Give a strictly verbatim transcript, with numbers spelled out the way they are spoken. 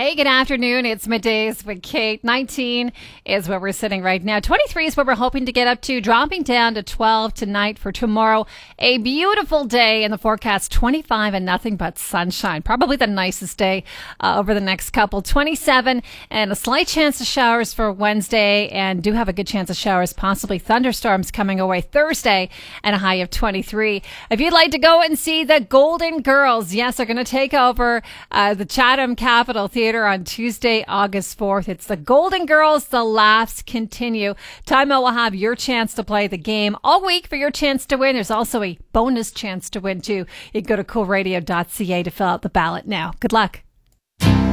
Hey, good afternoon. It's Middays with Kate. nineteen is where we're sitting right now. twenty-three is where we're hoping to get up to, dropping down to twelve tonight for tomorrow. A beautiful day in the forecast, twenty-five and nothing but sunshine. Probably the nicest day uh, over the next couple. twenty-seven and a slight chance of showers for Wednesday, and do have a good chance of showers, possibly thunderstorms coming away Thursday, and a high of twenty-three. If you'd like to go and see the Golden Girls, yes, they're going to take over uh, the Chatham Capitol Theatre on Tuesday, August fourth. It's the Golden Girls. The laughs continue. Time out will have your chance to play the game all week for your chance to win. There's also a bonus chance to win too. You can go to cool radio dot c a to fill out the ballot now. Good luck.